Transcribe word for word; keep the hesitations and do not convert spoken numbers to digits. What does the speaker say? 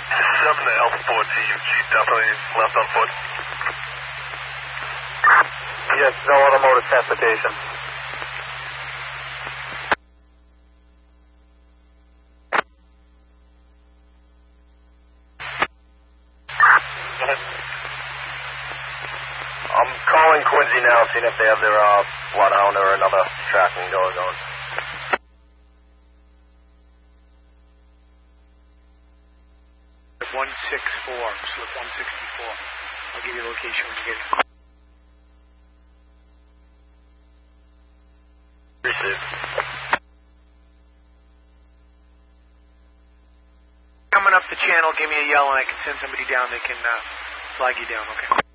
seven to Alpha four T, she's definitely left on foot. Yes, no automotive transportation. I'm calling Quincy now, seeing if they have their uh, bloodhound or another tracking going on. one six four, slip one sixty-four. I'll give you the location when you get it. Received. Coming up the channel, give me a yell and I can send somebody down. They can uh, flag you down, okay?